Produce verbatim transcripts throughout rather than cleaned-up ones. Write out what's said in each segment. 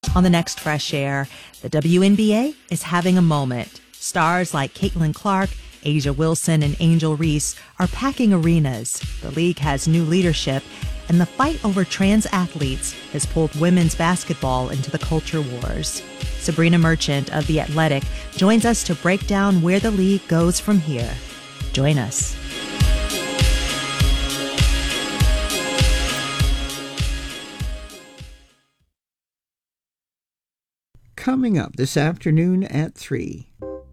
On the next Fresh Air, the W N B A is having a moment. Stars like Caitlin Clark, Asia Wilson, and Angel Reese are packing arenas. The league has new leadership, and the fight over trans athletes has pulled women's basketball into the culture wars. Sabrina Merchant of The Athletic joins us to break down where the league goes from here. Join us. Coming up this afternoon at three.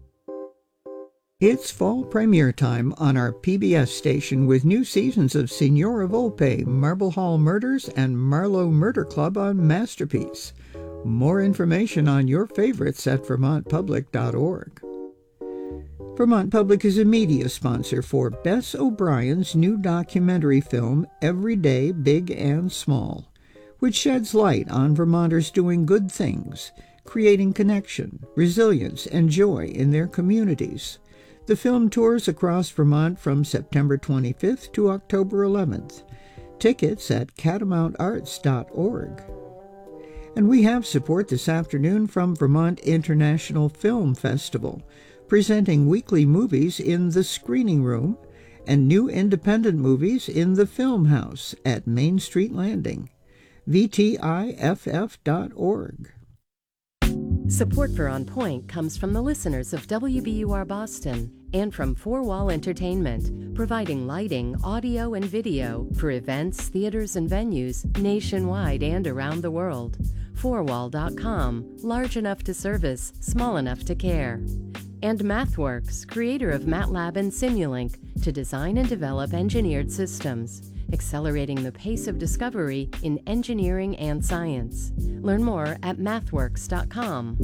It's fall premiere time on our P B S station with new seasons of Signora Volpe, Marble Hall Murders, and Marlowe Murder Club on Masterpiece. More information on your favorites at vermont public dot org. Vermont Public is a media sponsor for Bess O'Brien's new documentary film, Every Day, Big and Small, which sheds light on Vermonters doing good things, creating connection, resilience, and joy in their communities. The film tours across Vermont from September twenty-fifth to October eleventh. Tickets at catamount arts dot org. And we have support this afternoon from Vermont International Film Festival, presenting weekly movies in the Screening Room and new independent movies in the Film House at Main Street Landing. V T I F F dot org. Support for On Point comes from the listeners of W B U R Boston and from Four Wall Entertainment, providing lighting, audio, and video for events, theaters, and venues nationwide and around the world. four wall dot com, large enough to service, small enough to care. And MathWorks, creator of MATLAB and Simulink, to design and develop engineered systems, accelerating the pace of discovery in engineering and science. Learn more at mathworks dot com.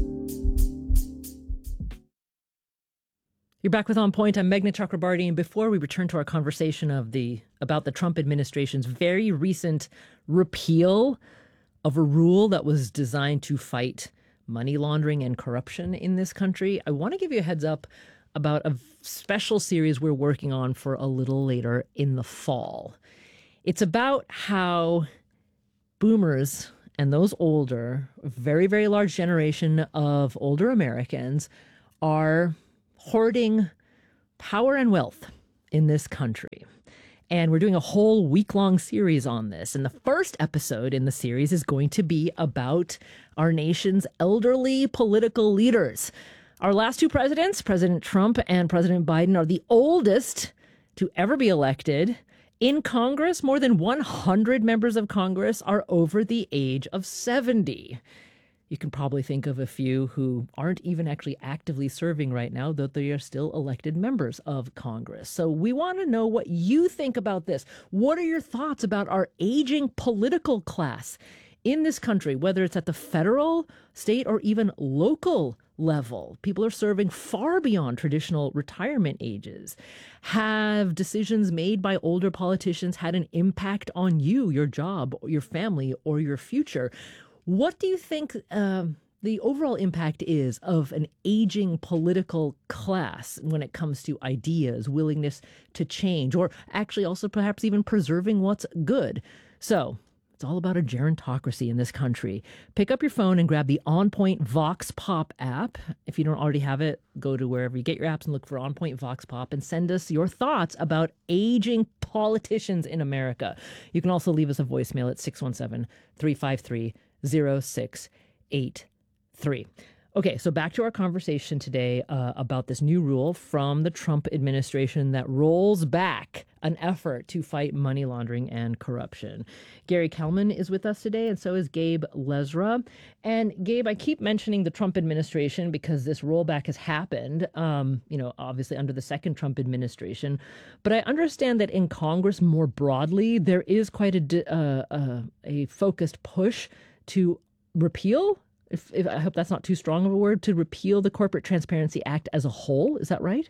You're back with On Point. I'm Meghna Chakrabarty, and before we return to our conversation of the about the Trump administration's very recent repeal of a rule that was designed to fight money laundering and corruption in this country, I want to give you a heads up about a special series we're working on for a little later in the fall. It's about how boomers and those older, a very, very large generation of older Americans, are hoarding power and wealth in this country. And we're doing a whole week-long series on this. And the first episode in the series is going to be about our nation's elderly political leaders. Our last two presidents, President Trump and President Biden, are the oldest to ever be elected. In Congress, more than one hundred members of Congress are over the age of seventy. You can probably think of a few who aren't even actually actively serving right now, though they are still elected members of Congress. So we want to know what you think about this. What are your thoughts about our aging political class in this country, whether it's at the federal, state, or even local level? People are serving far beyond traditional retirement ages. Have decisions made by older politicians had an impact on you, your job, your family, or your future? What do you think uh, the overall impact is of an aging political class when it comes to ideas, willingness to change, or actually also perhaps even preserving what's good? So it's all about a gerontocracy in this country. Pick up your phone and grab the On Point Vox Pop app. If you don't already have it, go to wherever you get your apps and look for On Point Vox Pop and send us your thoughts about aging politicians in America. You can also leave us a voicemail at six one seven, three five three, zero six eight three. Okay, so back to our conversation today uh, about this new rule from the Trump administration that rolls back an effort to fight money laundering and corruption. Gary Kelman is with us today, and so is Gabe Lezra. And Gabe, I keep mentioning the Trump administration because this rollback has happened, um, you know, obviously under the second Trump administration. But I understand that in Congress more broadly, there is quite a, uh, uh, a focused push to repeal, if, if I hope that's not too strong of a word, to repeal the Corporate Transparency Act as a whole. Is that right?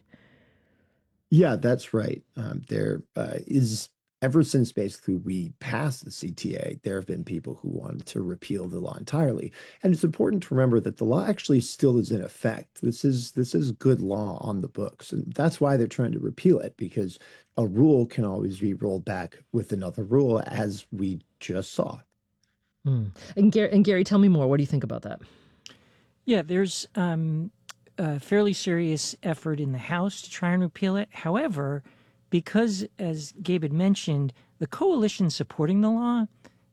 Yeah, that's right. Um, there uh, is, ever since basically we passed the C T A, there have been people who wanted to repeal the law entirely. And it's important to remember that the law actually still is in effect. This is this is good law on the books. And that's why they're trying to repeal it, because a rule can always be rolled back with another rule, as we just saw. Mm. And, Gary, and Gary, tell me more. What do you think about that? Yeah, there's um, a fairly serious effort in the House to try and repeal it. However, because, as Gabe had mentioned, the coalition supporting the law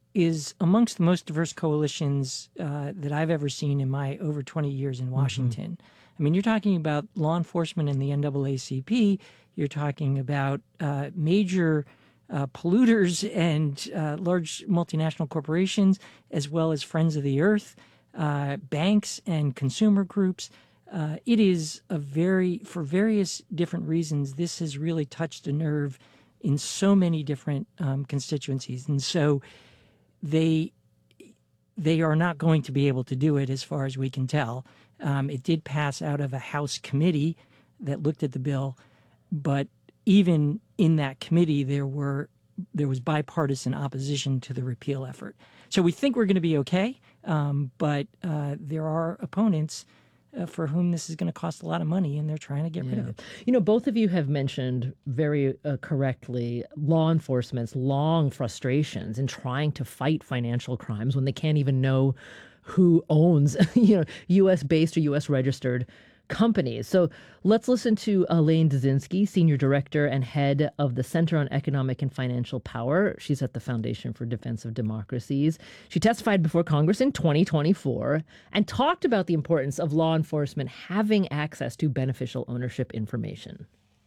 is amongst the most diverse coalitions uh, that I've ever seen in my over twenty years in Washington. Mm-hmm. I mean, you're talking about law enforcement in the N double A C P. You're talking about uh, major uh, polluters and uh, large multinational corporations, as well as Friends of the Earth, uh, banks and consumer groups. Uh, it is a very, for various different reasons, this has really touched a nerve in so many different um, constituencies. And so they they are not going to be able to do it as far as we can tell. Um, it did pass out of a House committee that looked at the bill, but even in that committee, there were there was bipartisan opposition to the repeal effort. So we think we're going to be okay, um, but uh, there are opponents uh, for whom this is going to cost a lot of money, and they're trying to get yeah. rid of it. You know, both of you have mentioned very uh, correctly law enforcement's long frustrations in trying to fight financial crimes when they can't even know who owns, you know, U S based or U S registered companies. So let's listen to Elaine Dzynsky, Senior Director and Head of the Center on Economic and Financial Power. She's at the Foundation for Defense of Democracies. She testified before Congress in twenty twenty-four and talked about the importance of law enforcement having access to beneficial ownership information.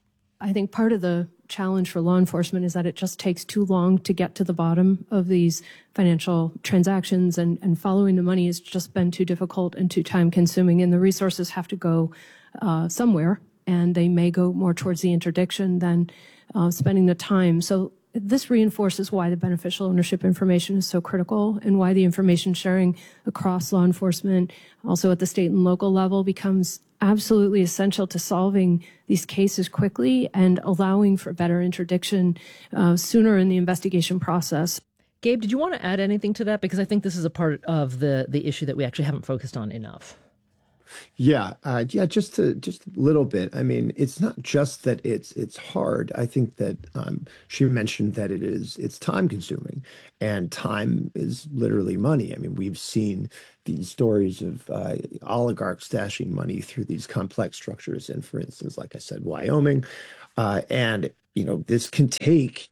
I think part of the challenge for law enforcement is that it just takes too long to get to the bottom of these financial transactions, and, and following the money has just been too difficult and too time consuming, and the resources have to go uh, somewhere, and they may go more towards the interdiction than uh, spending the time. So this reinforces why the beneficial ownership information is so critical, and why the information sharing across law enforcement, also at the state and local level, becomes absolutely essential to solving these cases quickly and allowing for better interdiction uh, sooner in the investigation process. Gabe, did you want to add anything to that? Because I think this is a part of the, the issue that we actually haven't focused on enough. Yeah, uh, yeah, just to just a little bit. I mean, it's not just that it's it's hard. I think that um, she mentioned that it is it's time consuming, and time is literally money. I mean, we've seen these stories of uh, oligarchs stashing money through these complex structures in, for instance, like I said, Wyoming, uh, and you know this can take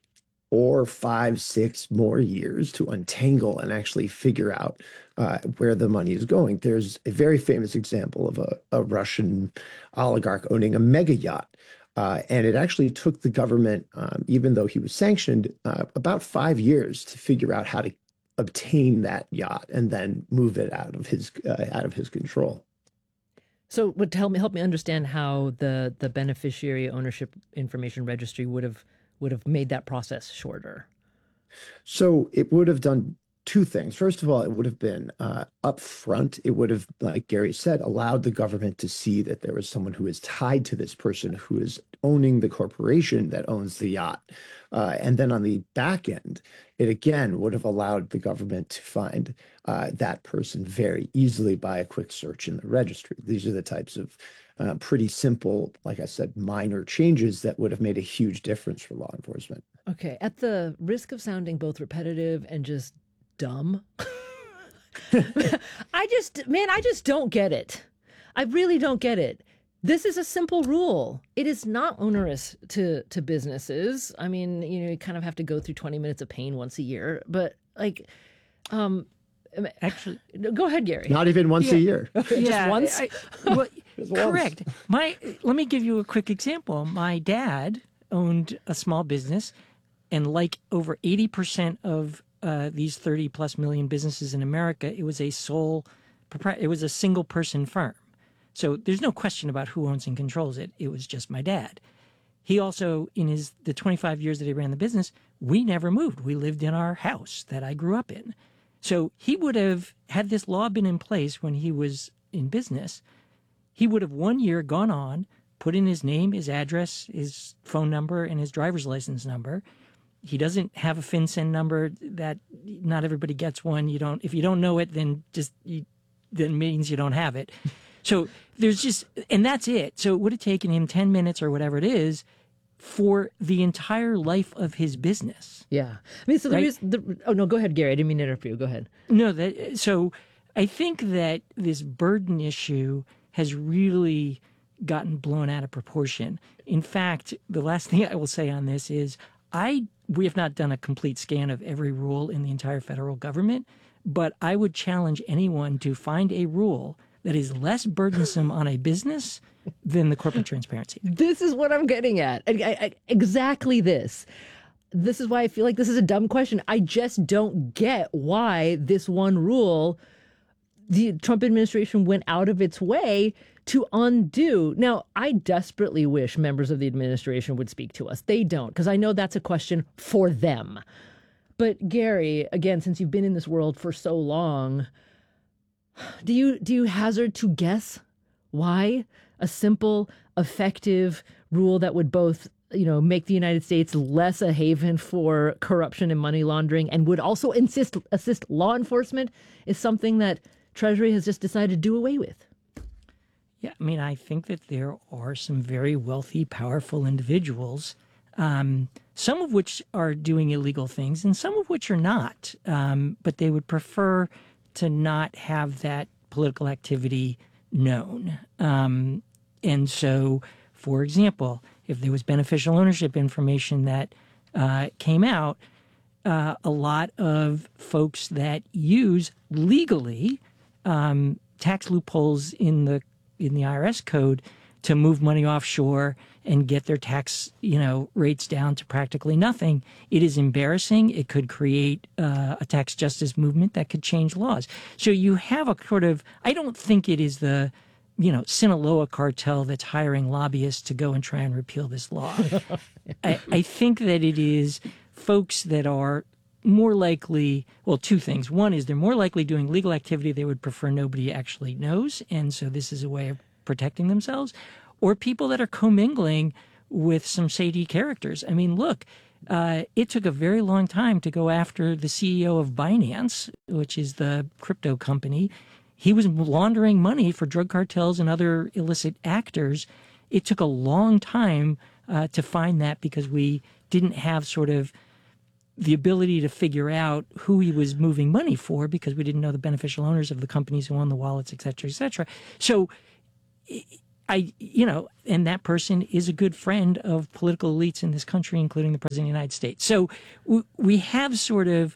four, five, six more years to untangle and actually figure out uh, where the money is going. There's a very famous example of a, a Russian oligarch owning a mega yacht. Uh, and it actually took the government, um, even though he was sanctioned, uh, about five years to figure out how to obtain that yacht and then move it out of his uh, out of his control. So would tell me, help me understand how the, the beneficiary ownership information registry would have would have made that process shorter? So it would have done two things. First of all, it would have been uh, upfront. It would have, like Gary said, allowed the government to see that there was someone who is tied to this person who is owning the corporation that owns the yacht. Uh, and then on the back end, it again would have allowed the government to find uh, that person very easily by a quick search in the registry. These are the types of uh, pretty simple, like I said, minor changes that would have made a huge difference for law enforcement. Okay. At the risk of sounding both repetitive and just dumb, I just, man, I just don't get it. I really don't get it. This is a simple rule. It is not onerous to, to businesses. I mean, you know, you kind of have to go through twenty minutes of pain once a year, but like, um, Actually, go ahead, Gary. Not even once yeah. a year. Yeah, Just once? I, well, Just once. correct. My, let me give you a quick example. My dad owned a small business, and like over eighty percent of uh, these thirty plus million businesses in America, it was a sole, it was a single person firm. So there's no question about who owns and controls it. It was just my dad. He also, in his the twenty-five years that he ran the business, we never moved. We lived in our house that I grew up in. So he would have, had this law been in place when he was in business, he would have one year gone on, put in his name, his address, his phone number, and his driver's license number. He doesn't have a FinCEN number. That not everybody gets one. You don't. If you don't know it, then just you, then means you don't have it. So there's just, and that's it. So it would have taken him ten minutes or whatever it is for the entire life of his business. Yeah. I mean, so there Right? is the, oh, no, go ahead, Gary. I didn't mean to interrupt you. Go ahead. No, that so I think that this burden issue has really gotten blown out of proportion. In fact, the last thing I will say on this is I we have not done a complete scan of every rule in the entire federal government, but I would challenge anyone to find a rule that is less burdensome on a business than the Corporate Transparency Act. This is what I'm getting at. I, I, I- exactly this. This is why I feel like this is a dumb question. I just don't get why this one rule the Trump administration went out of its way to undo. Now, I desperately wish members of the administration would speak to us. They don't, because I know that's a question for them. But Gary, again, since you've been in this world for so long, do you do you hazard to guess why a simple, effective rule that would both, you know, make the United States less a haven for corruption and money laundering and would also insist assist law enforcement is something that Treasury has just decided to do away with? Yeah, I mean, I think that there are some very wealthy, powerful individuals, um, some of which are doing illegal things and some of which are not. Um, but they would prefer to not have that political activity known. Um, and so, for example, if there was beneficial ownership information that uh, came out, uh, a lot of folks that use legally um, tax loopholes in the in the I R S code to move money offshore and get their tax, you know, rates down to practically nothing. It is embarrassing. It could create uh, a tax justice movement that could change laws. So you have a sort of, I don't think it is the, you know, Sinaloa cartel that's hiring lobbyists to go and try and repeal this law. I, I think that it is folks that are more likely, well, two things. One is they're more likely doing legal activity they would prefer nobody actually knows, and so this is a way of protecting themselves, or people that are commingling with some shady characters. I mean, look, uh, it took a very long time to go after the C E O of Binance, which is the crypto company. He was laundering money for drug cartels and other illicit actors. It took a long time uh, to find that because we didn't have sort of the ability to figure out who he was moving money for because we didn't know the beneficial owners of the companies who own the wallets, et cetera, et cetera. So I, you know, and that person is a good friend of political elites in this country, including the President of the United States. So we have sort of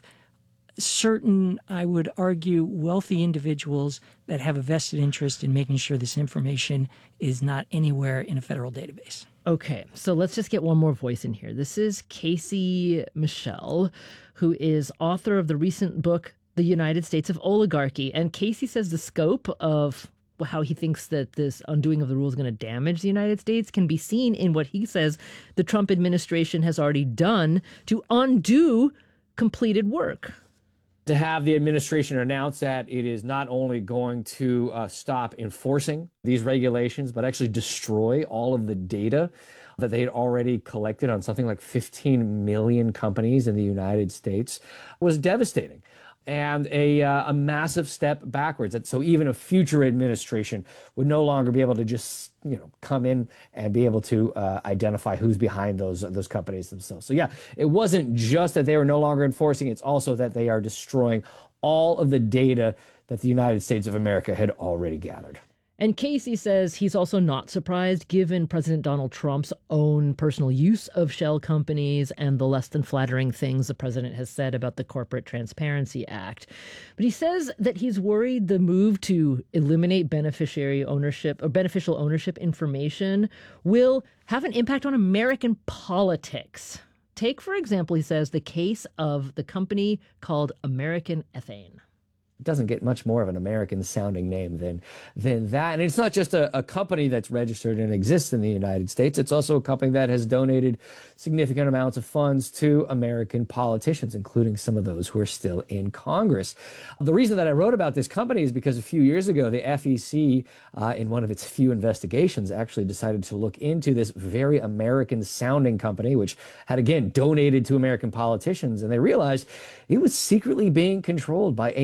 certain, I would argue, wealthy individuals that have a vested interest in making sure this information is not anywhere in a federal database. Okay, so let's just get one more voice in here. This is Casey Michel, who is author of the recent book, The United States of Oligarchy. And Casey says the scope of how he thinks that this undoing of the rule is going to damage the United States can be seen in what he says the Trump administration has already done to undo completed work. To have the administration announce that it is not only going to uh, stop enforcing these regulations, but actually destroy all of the data that they had already collected on something like fifteen million companies in the United States was devastating and a, uh, a massive step backwards. And so even a future administration would no longer be able to just, you know, come in and be able to uh, identify who's behind those those companies themselves. So yeah, it wasn't just that they were no longer enforcing, it's also that they are destroying all of the data that the United States of America had already gathered. And Casey says he's also not surprised given President Donald Trump's own personal use of shell companies and the less than flattering things the president has said about the Corporate Transparency Act. But he says that he's worried the move to eliminate beneficiary ownership or beneficial ownership information will have an impact on American politics. Take, for example, he says, the case of the company called American Ethane. It doesn't get much more of an American sounding name than than that. And it's not just a, a company that's registered and exists in the United States. It's also a company that has donated significant amounts of funds to American politicians, including some of those who are still in Congress. The reason that I wrote about this company is because a few years ago, the F E C, uh, in one of its few investigations, actually decided to look into this very American sounding company, which had, again, donated to American politicians. And they realized it was secretly being controlled by a number of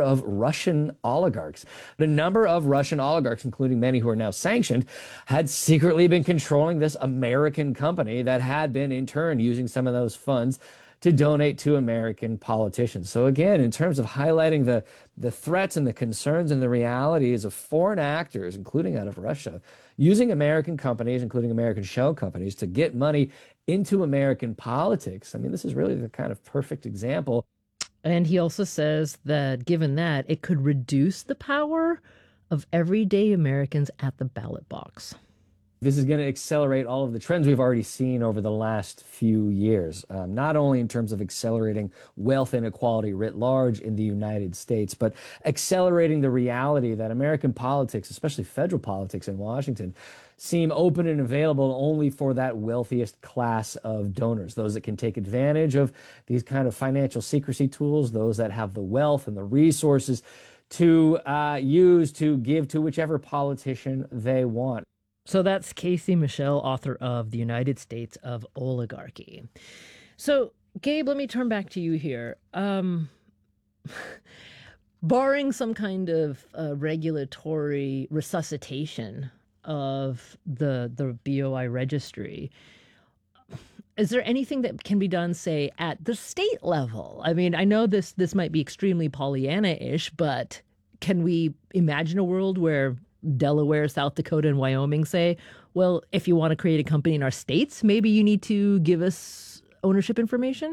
of Russian oligarchs. A number of Russian oligarchs, including many who are now sanctioned, had secretly been controlling this American company that had been in turn using some of those funds to donate to American politicians. So again, in terms of highlighting the, the threats and the concerns and the realities of foreign actors, including out of Russia, using American companies, including American shell companies, to get money into American politics, I mean, this is really the kind of perfect example. And he also says that given that, it could reduce the power of everyday Americans at the ballot box. This is going to accelerate all of the trends we've already seen over the last few years, um, not only in terms of accelerating wealth inequality writ large in the United States, but accelerating the reality that American politics, especially federal politics in Washington, seem open and available only for that wealthiest class of donors, those that can take advantage of these kind of financial secrecy tools, those that have the wealth and the resources to uh, use to give to whichever politician they want. So that's Casey Michel, author of The United States of Oligarchy. So, Gabe, let me turn back to you here. Um, barring some kind of uh, regulatory resuscitation of the the B O I registry, is there anything that can be done, say, at the state level? I mean, I know this this might be extremely Pollyanna-ish, but can we imagine a world where Delaware, South Dakota, and Wyoming say, well, if you want to create a company in our states, maybe you need to give us ownership information?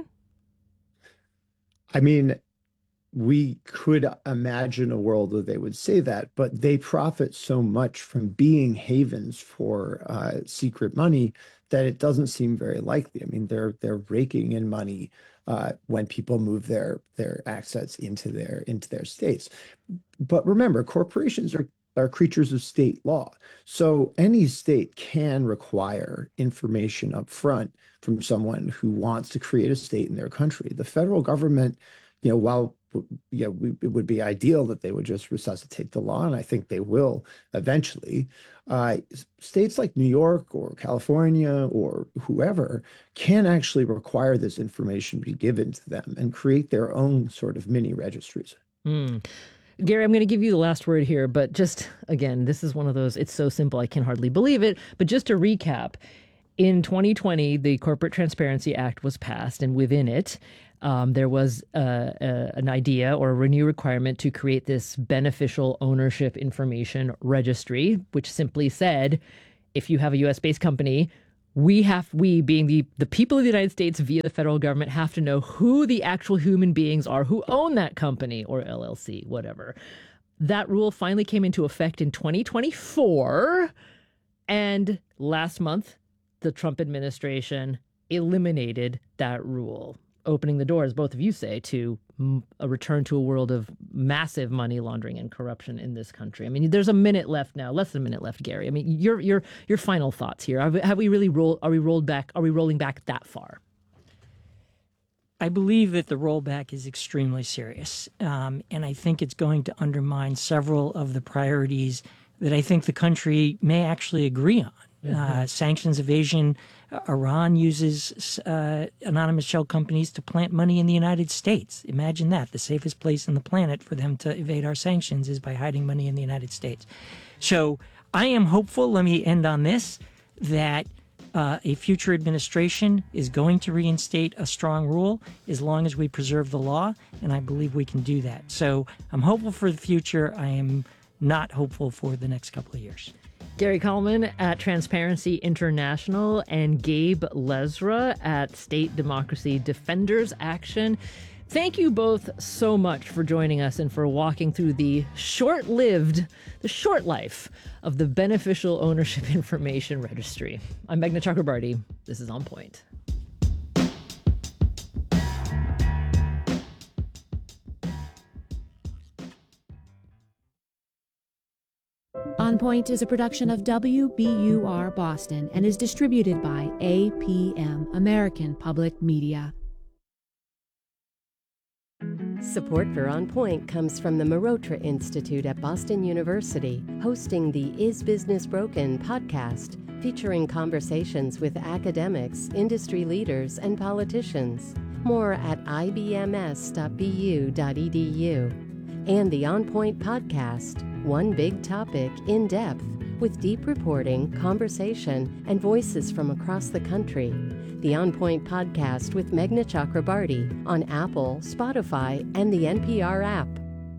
I mean, we could imagine a world where they would say that, but they profit so much from being havens for uh, secret money that it doesn't seem very likely. I mean, they're they're raking in money uh, when people move their their assets into their into their states. But remember, corporations are are creatures of state law. So any state can require information up front from someone who wants to create a state in their country. The federal government, you know, while you know, we, it would be ideal that they would just resuscitate the law, and I think they will eventually, uh, states like New York or California or whoever can actually require this information be given to them and create their own sort of mini registries. Mm. Gary, I'm going to give you the last word here, but just, again, this is one of those, it's so simple, I can hardly believe it. But just to recap, in twenty twenty, the Corporate Transparency Act was passed, and within it, um, there was uh, a, an idea or a new requirement to create this beneficial ownership information registry, which simply said, if you have a U S-based company, we have, we being the, the people of the United States via the federal government, have to know who the actual human beings are who own that company or L L C, whatever. That rule finally came into effect in twenty twenty-four. And last month, the Trump administration eliminated that rule, opening the door, as both of you say, to a return to a world of massive money laundering and corruption in this country. I mean, there's a minute left now, less than a minute left, Gary. I mean, your your your final thoughts here. Have, have we really rolled? Are we rolled back? Are we rolling back that far? I believe that the rollback is extremely serious, um, and I think it's going to undermine several of the priorities that I think the country may actually agree on. Mm-hmm. Uh, sanctions evasion. Uh, Iran uses uh, anonymous shell companies to plant money in the United States. Imagine that. The safest place on the planet for them to evade our sanctions is by hiding money in the United States. So I am hopeful, let me end on this, that uh, a future administration is going to reinstate a strong rule as long as we preserve the law, and I believe we can do that. So I'm hopeful for the future. I am not hopeful for the next couple of years. Gary Coleman at Transparency International and Gabe Lezra at State Democracy Defenders Action. Thank you both so much for joining us and for walking through the short-lived, the short life of the Beneficial Ownership Information Registry. I'm Meghna Chakrabarty. This is On Point. On Point is a production of W B U R Boston and is distributed by A P M, American Public Media. Support for On Point comes from the Marotra Institute at Boston University, hosting the Is Business Broken podcast, featuring conversations with academics, industry leaders, and politicians. More at I B M S dot B U dot E D U. and the On Point podcast, one big topic in depth, with deep reporting, conversation, and voices from across the country. The On Point podcast with Meghna Chakrabarty on Apple, Spotify, and the N P R app.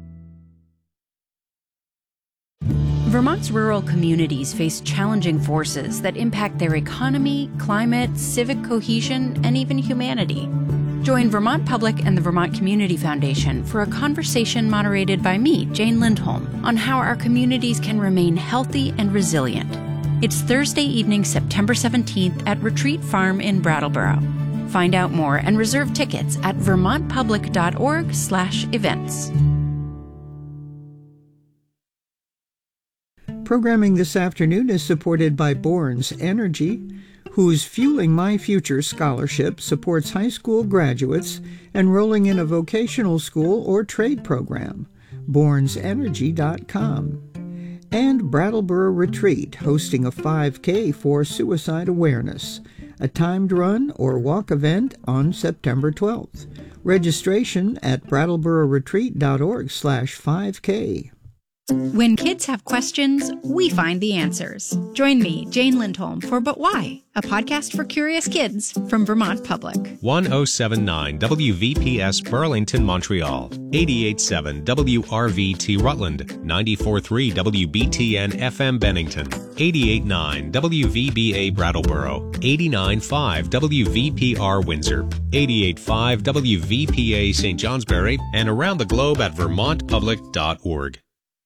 Vermont's rural communities face challenging forces that impact their economy, climate, civic cohesion, and even humanity. Join Vermont Public and the Vermont Community Foundation for a conversation moderated by me, Jane Lindholm, on how our communities can remain healthy and resilient. It's Thursday evening, September seventeenth at Retreat Farm in Brattleboro. Find out more and reserve tickets at vermontpublic.org slash events. Programming this afternoon is supported by Borns Energy, whose Fueling My Future scholarship supports high school graduates enrolling in a vocational school or trade program. borns energy dot com. And Brattleboro Retreat, hosting a five K for suicide awareness, a timed run or walk event on September twelfth. Registration at brattlebororetreat.org slash 5K. When kids have questions, we find the answers. Join me, Jane Lindholm, for But Why?, a podcast for curious kids from Vermont Public. one oh seven point nine W V P S Burlington, Montreal. eighty-eight point seven W R V T Rutland. ninety-four point three W B T N F M Bennington. eighty-eight point nine W V B A Brattleboro. eighty-nine point five W V P R Windsor. eighty-eight point five W V P A Saint Johnsbury. And around the globe at vermont public dot org.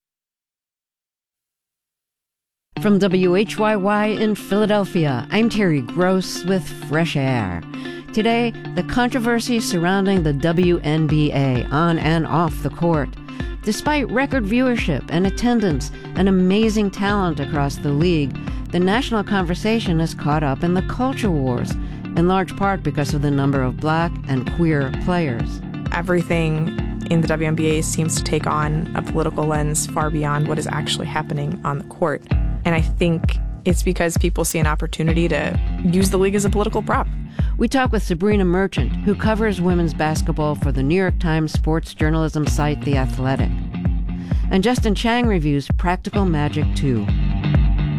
From W H Y Y in Philadelphia, I'm Terry Gross with Fresh Air. Today, the controversy surrounding the W N B A on and off the court. Despite record viewership and attendance and amazing talent across the league, the national conversation is caught up in the culture wars, in large part because of the number of black and queer players. Everything in the W N B A seems to take on a political lens far beyond what is actually happening on the court. And I think it's because people see an opportunity to use the league as a political prop. We talk with Sabrina Merchant, who covers women's basketball for the New York Times sports journalism site The Athletic. And Justin Chang reviews Practical Magic two.